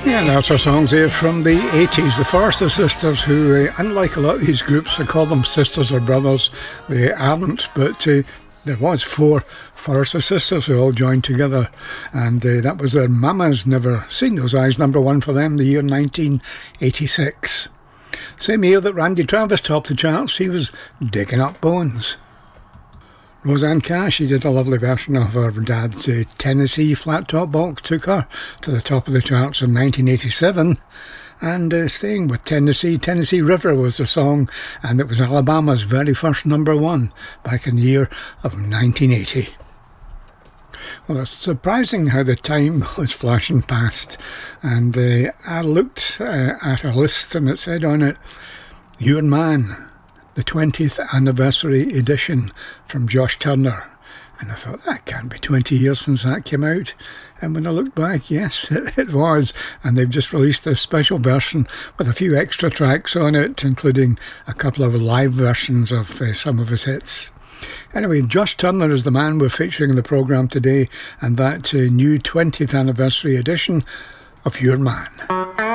Yeah, that's our songs there from the 80s. The Forrester Sisters, who, unlike a lot of these groups, I call them sisters or brothers. They aren't, but there was 4 Forrester Sisters who all joined together, and that was their Mama's Never Seen Those Eyes, number 1 for them, the year 1986. Same year that Randy Travis topped the charts, he was Digging Up Bones. Rosanne Cash, she did a lovely version of her dad's Tennessee flat top box, took her to the top of the charts in 1987. And staying with Tennessee, Tennessee River was the song, and it was Alabama's very first number 1 back in the year of 1980. Well, it's surprising how the time was flashing past, and I looked at a list and it said on it, Your Man, the 20th anniversary edition from Josh Turner. And I thought, that can't be 20 years since that came out. And when I looked back, yes, it was. And they've just released a special version with a few extra tracks on it, including a couple of live versions of some of his hits. Anyway, Josh Turner is the man we're featuring in the programme today, and that new 20th anniversary edition of Your Man.